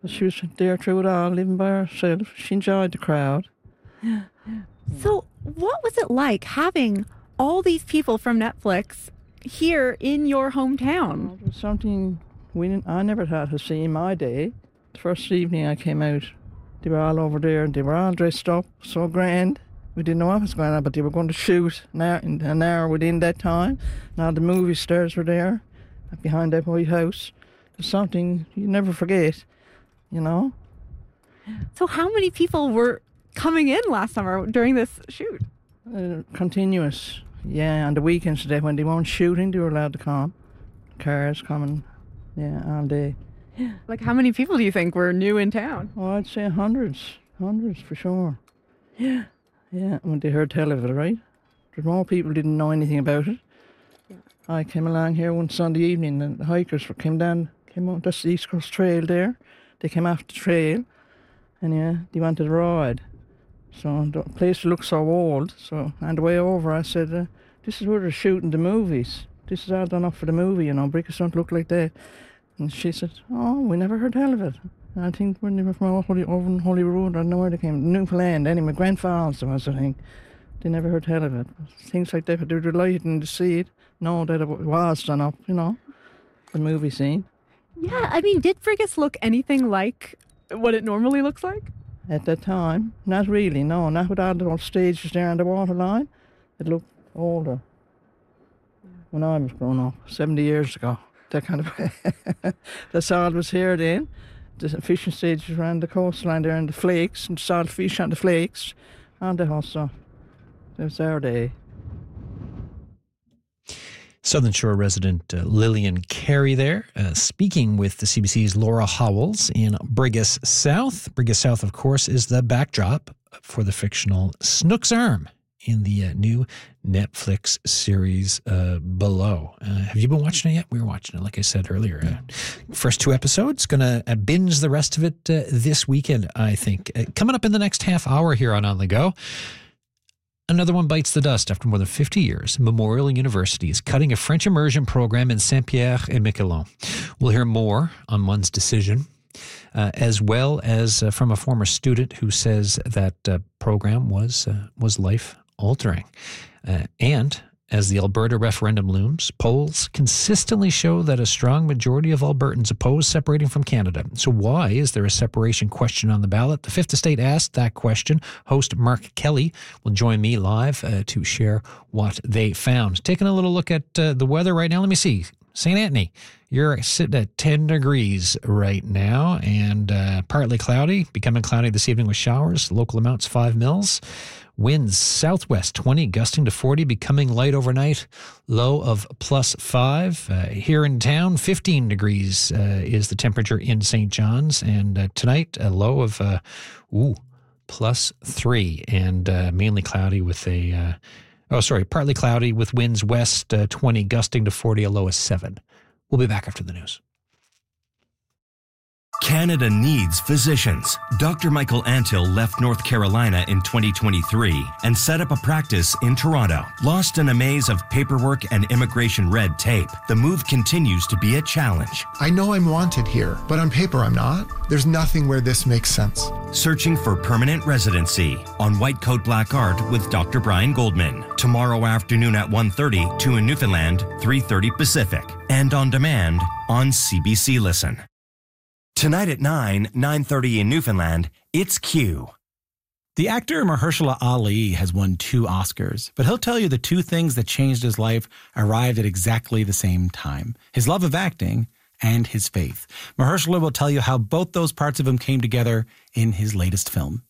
She was there through it all, living by herself. She enjoyed the crowd. So what was it like having all these people from Netflix here in your hometown? It was something I never had to see in my day. The first evening I came out, they were all over there and they were all dressed up, so grand. We didn't know what was going on, but they were going to shoot an hour within that time. Now the movie stars were there, behind that White House. There's something you never forget, you know. So how many people were coming in last summer during this shoot? Continuous, yeah. On the weekends today, when they weren't shooting, they were allowed to come. Cars coming, yeah, all day. Like, how many people do you think were new in town? Oh, I'd say hundreds for sure. Yeah, when they heard tell of it, right? But more people didn't know anything about it. Yeah. I came along here one Sunday evening and the hikers came on, that's the East Coast Trail there. They came off the trail and yeah, they wanted to ride. So the place looked so old, so on the way over I said, this is where they're shooting the movies. This is all done up for the movie, you know, Brickers don't look like that. And she said, oh, we never heard tell of it. And I think when they were from over in Holyrood, I don't know where they came, Newfoundland, anyway, Grand Falls, I think. They never heard tell of it. Things like that, but they were delighted to see it, know that it was done up, you know, the movie scene. Yeah, I mean, did Brigus look anything like what it normally looks like? At that time, not really, no, not with all the old stages there on the waterline. It looked older. When I was growing up, 70 years ago, that kind of, that's all that was here then. The fishing stages around the coastline there and the flakes, and salt fish on the flakes, and the whole stuff. It was our day. Southern Shore resident Lillian Carey there, speaking with the CBC's Laura Howells in Brigus South. Brigus South, of course, is the backdrop for the fictional Snook's Arm in the new Netflix series Below. Have you been watching it yet? We were watching it, like I said earlier. First 2 episodes. Going to binge the rest of it this weekend, I think. Coming up in the next half hour here on The Go. Another one bites the dust after more than 50 years. Memorial University is cutting a French immersion program in Saint-Pierre-et-Miquelon. We'll hear more on one's decision, as well as from a former student who says that program was life-altering. And as the Alberta referendum looms, polls consistently show that a strong majority of Albertans oppose separating from Canada. So why is there a separation question on the ballot? The Fifth Estate asked that question. Host Mark Kelly will join me live to share what they found. Taking a little look at the weather right now. Let me see. St. Anthony, you're sitting at 10 degrees right now and partly cloudy, becoming cloudy this evening with showers. Local amounts 5 mils. Winds southwest 20, gusting to 40, becoming light overnight. Low of +5. Here in town, 15 degrees is the temperature in St. John's. And tonight, a low of +3 and mainly cloudy with partly cloudy with winds west 20, gusting to 40, a low of 7. We'll be back after the news. Canada needs physicians. Dr. Michael Antill left North Carolina in 2023 and set up a practice in Toronto. Lost in a maze of paperwork and immigration red tape, the move continues to be a challenge. I know I'm wanted here, but on paper I'm not. There's nothing where this makes sense. Searching for permanent residency on White Coat Black Art with Dr. Brian Goldman. Tomorrow afternoon at 1:30, 2 in Newfoundland, 3:30 Pacific. And on demand on CBC Listen. Tonight at 9:30 in Newfoundland, it's Q. The actor Mahershala Ali has won 2 Oscars, but he'll tell you the 2 things that changed his life arrived at exactly the same time: his love of acting and his faith. Mahershala will tell you how both those parts of him came together in his latest film.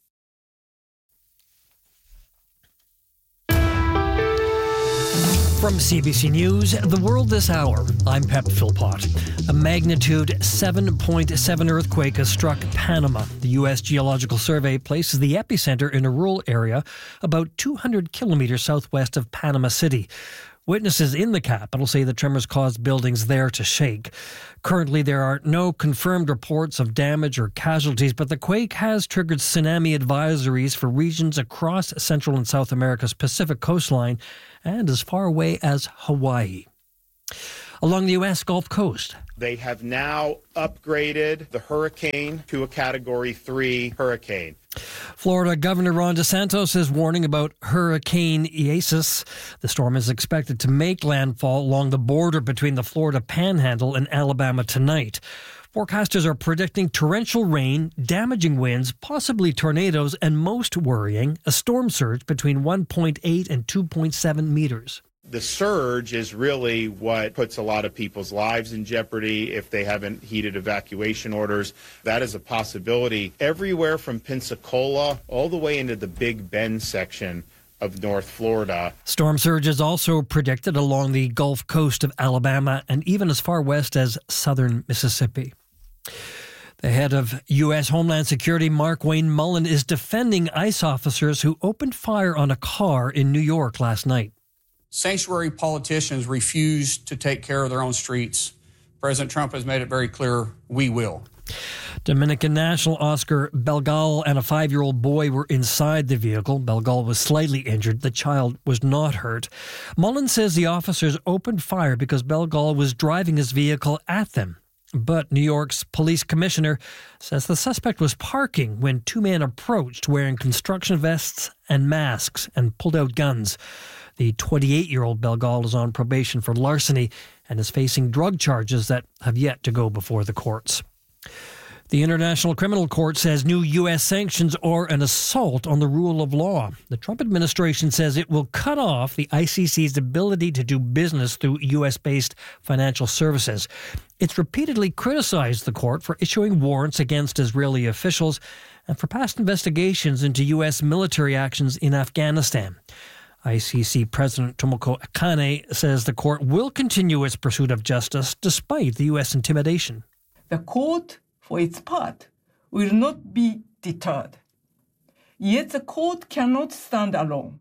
From CBC News, The World This Hour, I'm Pep Philpott. A magnitude 7.7 earthquake has struck Panama. The U.S. Geological Survey places the epicenter in a rural area about 200 kilometers southwest of Panama City. Witnesses in the capital say the tremors caused buildings there to shake. Currently, there are no confirmed reports of damage or casualties, but the quake has triggered tsunami advisories for regions across Central and South America's Pacific coastline and as far away as Hawaii. Along the U.S. Gulf Coast, They have now upgraded the hurricane to a Category 3 hurricane. Florida Governor Ron DeSantis is warning about Hurricane Isis. The storm is expected to make landfall along the border between the Florida Panhandle and Alabama tonight. Forecasters are predicting torrential rain, damaging winds, possibly tornadoes, and most worrying, a storm surge between 1.8 and 2.7 meters. The surge is really what puts a lot of people's lives in jeopardy if they haven't heeded evacuation orders. That is a possibility everywhere from Pensacola all the way into the Big Bend section of North Florida. Storm surge is also predicted along the Gulf Coast of Alabama and even as far west as southern Mississippi. The head of U.S. Homeland Security, Markwayne Mullin, is defending ICE officers who opened fire on a car in New York last night. Sanctuary politicians refuse to take care of their own streets. President Trump has made it very clear, we will. Dominican national Oscar Belgal and a 5-year-old boy were inside the vehicle. Belgal was slightly injured. The child was not hurt. Mullin says the officers opened fire because Belgal was driving his vehicle at them. But New York's police commissioner says the suspect was parking when two men approached wearing construction vests and masks and pulled out guns. The 28-year-old Belgal is on probation for larceny and is facing drug charges that have yet to go before the courts. The International Criminal Court says new U.S. sanctions are an assault on the rule of law. The Trump administration says it will cut off the ICC's ability to do business through U.S.-based financial services. It's repeatedly criticized the court for issuing warrants against Israeli officials and for past investigations into U.S. military actions in Afghanistan. ICC President Tomoko Akane says the court will continue its pursuit of justice despite the U.S. intimidation. The court, for its part, will not be deterred. Yet the court cannot stand alone.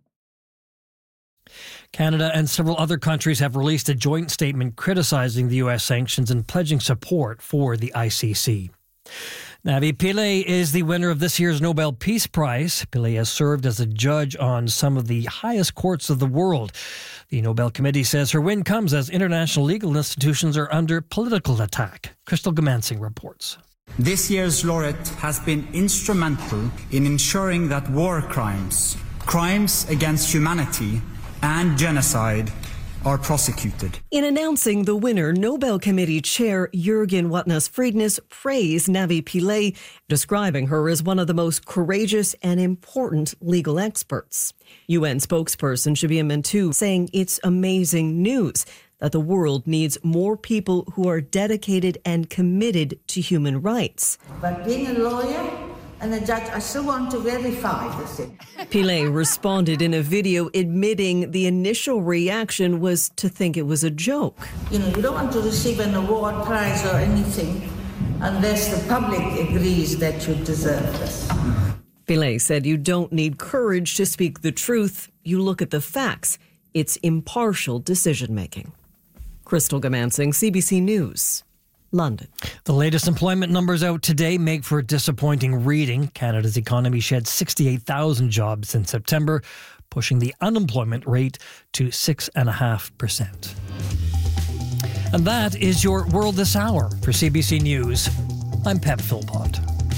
Canada and several other countries have released a joint statement criticizing the U.S. sanctions and pledging support for the ICC. Navi Pillay is the winner of this year's Nobel Peace Prize. Pillay has served as a judge on some of the highest courts of the world. The Nobel Committee says her win comes as international legal institutions are under political attack. Crystal Gamansing reports. This year's laureate has been instrumental in ensuring that war crimes, crimes against humanity, and genocide are prosecuted. In announcing the winner, Nobel Committee Chair Jürgen Watnas-Friednes praised Navi Pillay, describing her as one of the most courageous and important legal experts. UN spokesperson Shabia Mentou saying it's amazing news that the world needs more people who are dedicated and committed to human rights. But being a lawyer and a judge, I still want to verify the thing. Pillay responded in a video admitting the initial reaction was to think it was a joke. You know, you don't want to receive an award, prize or anything unless the public agrees that you deserve this. Pillay said you don't need courage to speak the truth. You look at the facts. It's impartial decision-making. Crystal Gamansing, CBC News, London. The latest employment numbers out today make for disappointing reading. Canada's economy shed 68,000 jobs in September, pushing the unemployment rate to 6.5%. And that is your World This Hour. For CBC News, I'm Pep Philpott.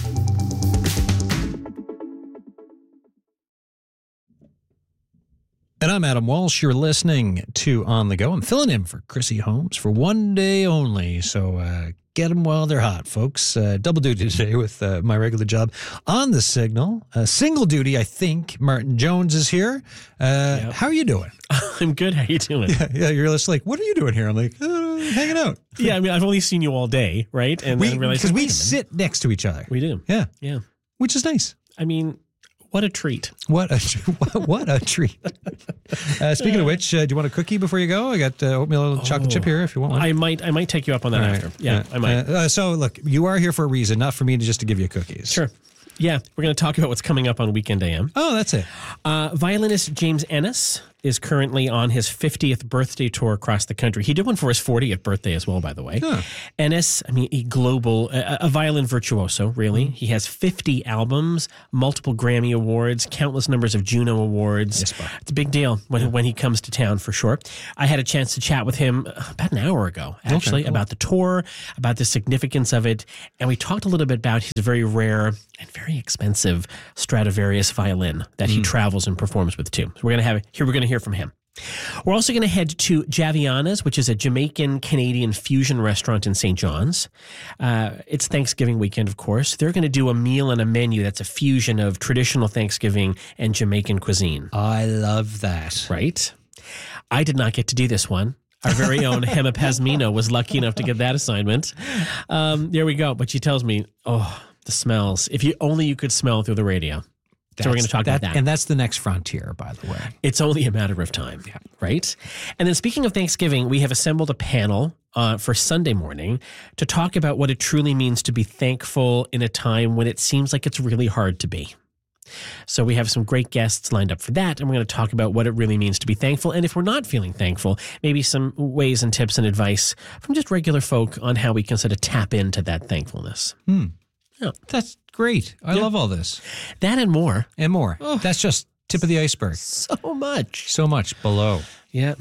And I'm Adam Walsh. You're listening to On the Go. I'm filling in for Chrissy Holmes for one day only. So get them while they're hot, folks. Double duty today with my regular job on the Signal. Single duty, I think. Martin Jones is here. Yep. How are you doing? I'm good. How are you doing? Yeah, you're just like, what are you doing here? I'm like, hanging out. Yeah, I mean, I've only seen you all day, right? And because we sit next to each other. We do. Yeah. Yeah. Which is nice. I mean, what a treat. What a treat. Speaking of which, do you want a cookie before you go? I got oatmeal chocolate chip here if you want one. I might take you up on that after. Yeah, I might. So look, you are here for a reason, not for me to just to give you cookies. Sure. Yeah, we're going to talk about what's coming up on Weekend AM. Oh, that's it. Violinist James Ennis is currently on his 50th birthday tour across the country. He did one for his 40th birthday as well, by the way. Huh. Ennis, a violin virtuoso, really. He has 50 albums, multiple Grammy Awards, countless numbers of Juno Awards. Yes, Bob. It's a big deal when he comes to town, for sure. I had a chance to chat with him about an hour ago, actually, Okay, cool. about the tour, about the significance of it, and we talked a little bit about his very rare and very expensive Stradivarius violin that he travels and performs with too. So we're going to hear from him. We're also going to head to Javiana's, which is a Jamaican-Canadian fusion restaurant in St. John's. It's Thanksgiving weekend, of course. They're going to do a meal and a menu that's a fusion of traditional Thanksgiving and Jamaican cuisine. I love that. Right? I did not get to do this one. Our very own Hema Pasmino was lucky enough to get that assignment. There we go. But she tells me, the smells. If you could smell through the radio. So we're going to talk about that. And that's the next frontier, by the way. It's only a matter of time, right? And then speaking of Thanksgiving, we have assembled a panel for Sunday morning to talk about what it truly means to be thankful in a time when it seems like it's really hard to be. So we have some great guests lined up for that, and we're going to talk about what it really means to be thankful. And if we're not feeling thankful, maybe some ways and tips and advice from just regular folk on how we can sort of tap into that thankfulness. Yeah. That's great. I love all this. That and more. And more. That's just tip of the iceberg. So much. So much below. Yeah.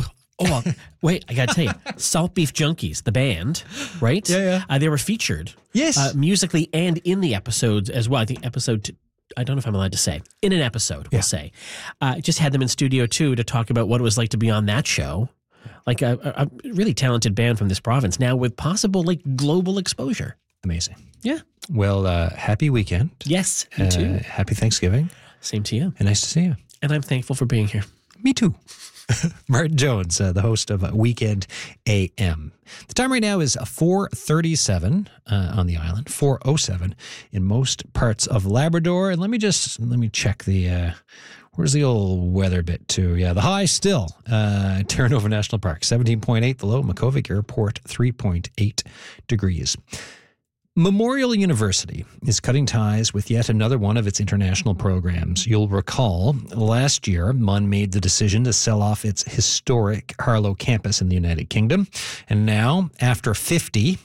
Wait, I got to tell you, Salt Beef Junkies, the band, right? Yeah. They were featured. Yes. Musically and in the episodes as well. I think I don't know if I'm allowed to say. In an episode, we'll say. Just had them in studio, too, to talk about what it was like to be on that show. Like a really talented band from this province now with possible global exposure. Amazing. Yeah. Well, happy weekend. Yes, you too. Happy Thanksgiving. Same to you. And nice to see you. And I'm thankful for being here. Me too. Martin Jones, the host of Weekend AM. The time right now is 4:37 on the island, 4:07 in most parts of Labrador. And let me check the, where's the old weather bit too? Yeah, the high still, Terranova National Park, 17.8, the low, Makhovik Airport, 3.8 degrees. Memorial University is cutting ties with yet another one of its international programs. You'll recall last year, MUN made the decision to sell off its historic Harlow campus in the United Kingdom. And now, after 50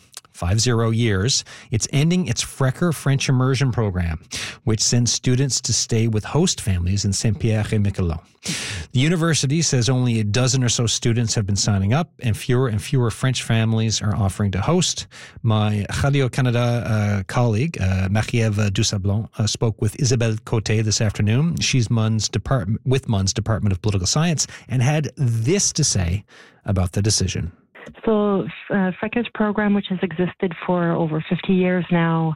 years, it's ending its Frecker French immersion program, which sends students to stay with host families in Saint-Pierre-et-Miquelon. The university says only a dozen or so students have been signing up, and fewer French families are offering to host. My Radio Canada colleague, Marie-Ève Dusablon, spoke with Isabelle Côté this afternoon. She's MUN's Department of Political Science, and had this to say about the decision. So Frecker's program, which has existed for over 50 years now,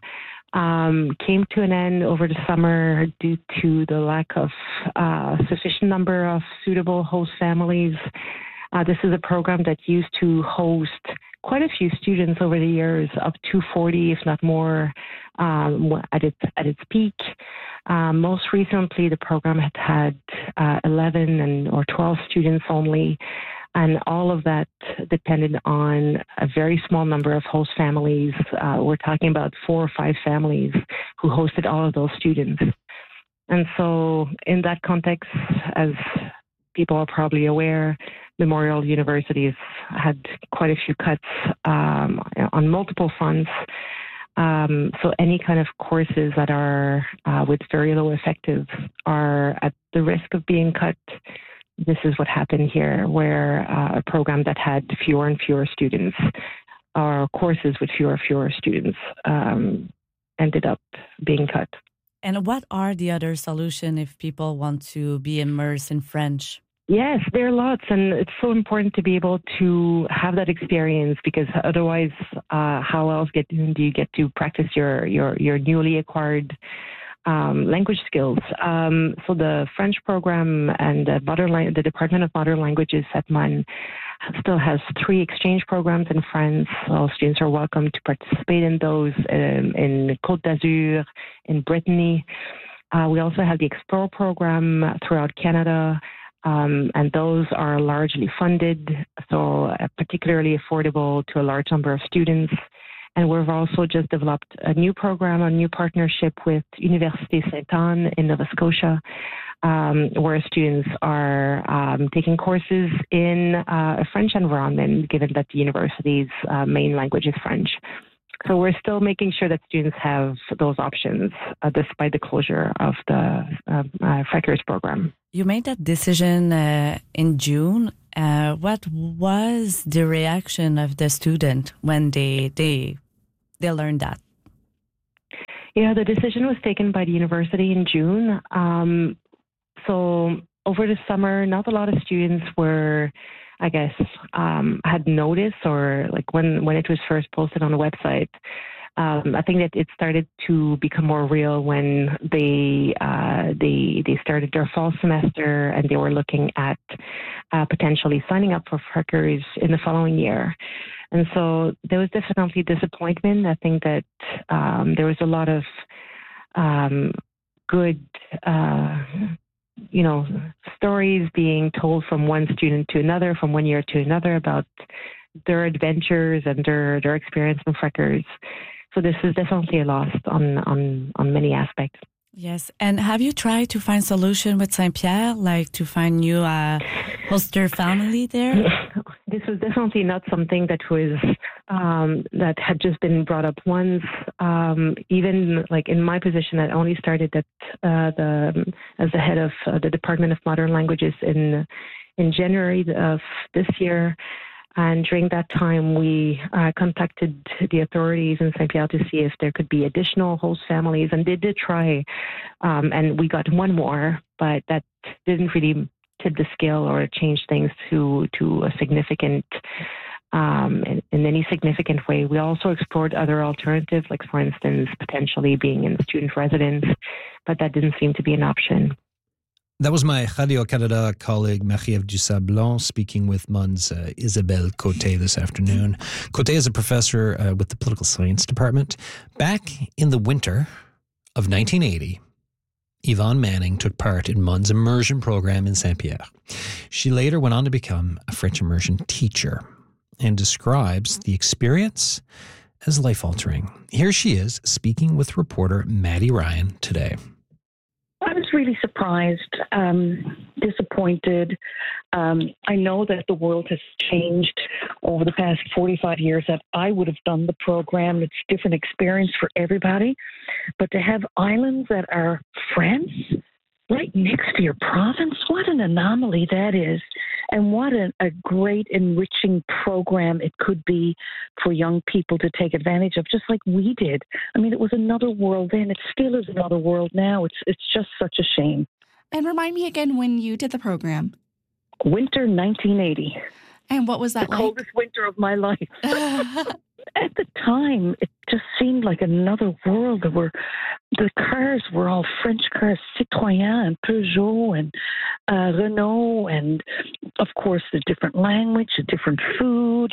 came to an end over the summer due to the lack of sufficient number of suitable host families. This is a program that used to host quite a few students over the years, up to 40, if not more, at its peak. Most recently, the program had 11 or 12 students only. And all of that depended on a very small number of host families. We're talking about 4 or 5 families who hosted all of those students. And so in that context, as people are probably aware, Memorial Universities had quite a few cuts on multiple fronts. So any kind of courses that are with very low effectives are at the risk of being cut. This is what happened here, where a program that had fewer and fewer students, or courses with fewer and fewer students, ended up being cut. And what are the other solutions if people want to be immersed in French? Yes, there are lots, and it's so important to be able to have that experience, because otherwise, how else do you get to practice your newly acquired language skills? So the French program and the Department of Modern Languages at MUN still has 3 exchange programs in France. So students are welcome to participate in those in Côte d'Azur, in Brittany. We also have the Explore program throughout Canada, and those are largely funded, so particularly affordable to a large number of students. And we've also just developed a new program, a new partnership with Université Sainte-Anne in Nova Scotia, where students are taking courses in a French environment, given that the university's main language is French. So we're still making sure that students have those options, despite the closure of the Freckers program. You made that decision in June. What was the reaction of the student when they learned that? Yeah, the decision was taken by the university in June. So over the summer, not a lot of students were, I guess, had noticed, or like when it was first posted on the website. I think that it started to become more real when they started their fall semester and they were looking at potentially signing up for Freckers in the following year. And so there was definitely disappointment. I think that there was a lot of good stories being told from one student to another, from one year to another, about their adventures and their experience in Freckers. So this is definitely a loss on many aspects. Yes. And have you tried to find solution with Saint-Pierre, like to find new hoster family there? This was definitely not something that was that had just been brought up once. Even like in my position, I only started as the head of the Department of Modern Languages in January of this year. And during that time, we contacted the authorities in Saint-Pierre to see if there could be additional host families. And they did try, and we got one more, but that didn't really tip the scale or change things to a significant, in any significant way. We also explored other alternatives, like, for instance, potentially being in student residence, but that didn't seem to be an option. That was my Radio-Canada colleague Marie-Ève Dusablon speaking with MUN's Isabelle Côté this afternoon. Côté is a professor with the Political Science Department. Back in the winter of 1980, Yvonne Manning took part in MUN's immersion program in Saint-Pierre. She later went on to become a French immersion teacher and describes the experience as life-altering. Here she is speaking with reporter Maddie Ryan today. I was really surprised, disappointed. I know that the world has changed over the past 45 years that I would have done the program. It's a different experience for everybody. But to have islands that are France right next to your province, what an anomaly that is. And what a great, enriching program it could be for young people to take advantage of, just like we did. I mean, it was another world then. It still is another world now. It's just such a shame. And remind me again when you did the program. Winter 1980. And what was that like? The coldest winter of my life. At the time, it just seemed like another world. The cars were all French cars, Citroën and Peugeot and Renault, and of course the different language, the different food.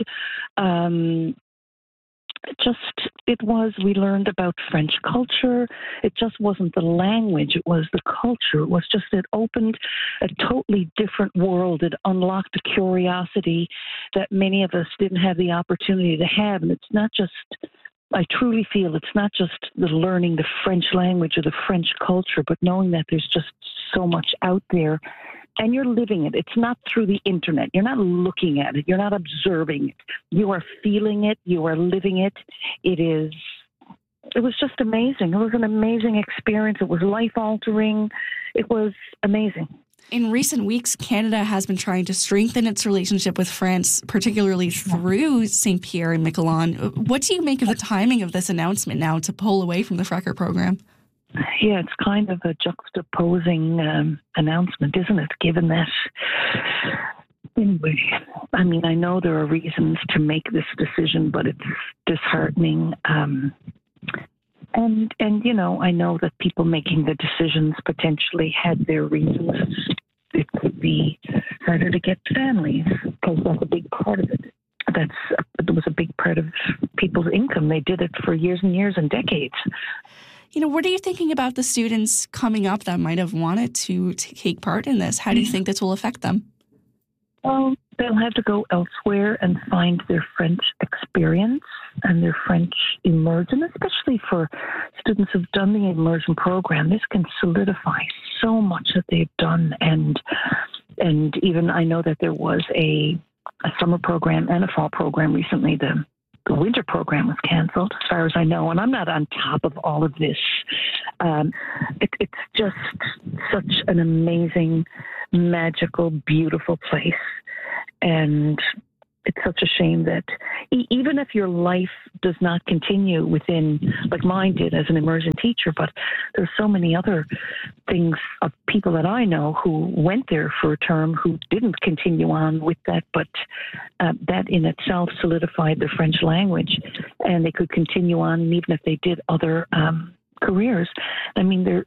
We learned about French culture. It just wasn't the language, it was the culture. It was just, it opened a totally different world. It unlocked a curiosity that many of us didn't have the opportunity to have. And it's not just, I truly feel it's not just the learning the French language or the French culture, but knowing that there's just so much out there. And you're living it. It's not through the internet. You're not looking at it. You're not observing it. You are feeling it. You are living it. It was just amazing. It was an amazing experience. It was life-altering. It was amazing. In recent weeks, Canada has been trying to strengthen its relationship with France, particularly through Saint-Pierre and Miquelon. What do you make of the timing of this announcement now to pull away from the Frecker program? Yeah, it's kind of a juxtaposing announcement, isn't it, given that... Anyway, I mean, I know there are reasons to make this decision, but it's disheartening. And you know, I know that people making the decisions potentially had their reasons. It could be harder to get families, because that's a big part of it. It was a big part of people's income. They did it for years and years and decades. You know, what are you thinking about the students coming up that might have wanted to take part in this? How do you think this will affect them? Well, they'll have to go elsewhere and find their French experience. and their French immersion, especially for students who've done the immersion program. This can solidify so much that they've done, and even I know that there was a summer program and a fall program recently. The winter program was canceled, as far as I know, and I'm not on top of all of this. It's just such an amazing, magical, beautiful place, and it's such a shame that even if your life does not continue within, like mine did as an immersion teacher, but there's so many other things of people that I know who went there for a term who didn't continue on with that, but that in itself solidified their French language, and they could continue on, and even if they did other careers. I mean, they're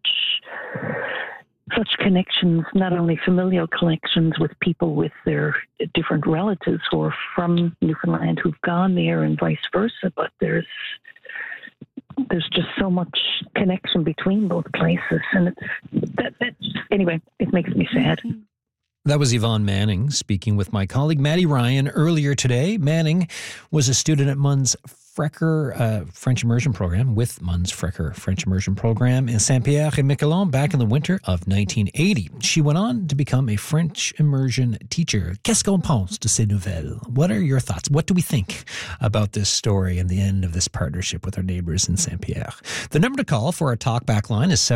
such connections, not only familial connections with people with their different relatives who are from Newfoundland who've gone there and vice versa, but there's just so much connection between both places. And anyway, it makes me sad. That was Yvonne Manning speaking with my colleague Maddie Ryan earlier today. Manning was a student at Mun's Frecker French Immersion Program, with Mun's Frecker French Immersion Program in Saint-Pierre-et-Miquelon back in the winter of 1980. She went on to become a French immersion teacher. Qu'est-ce qu'on pense de ces nouvelles? What are your thoughts? What do we think about this story and the end of this partnership with our neighbors in Saint-Pierre? The number to call for our talkback line is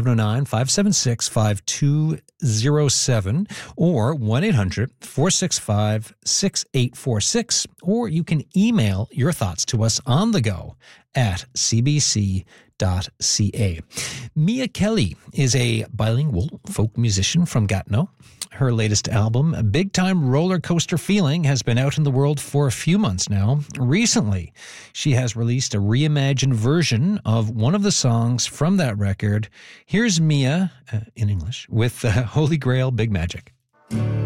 709-576-5207 or 1-800-465-6846, or you can email your thoughts to us on the go at cbc.ca. Mia Kelly is a bilingual folk musician from Gatineau. Her latest album, Big Time Roller Coaster Feeling, has been out in the world for a few months now. Recently, she has released a reimagined version of one of the songs from that record. Here's Mia, in English, with Holy Grail Big Magic.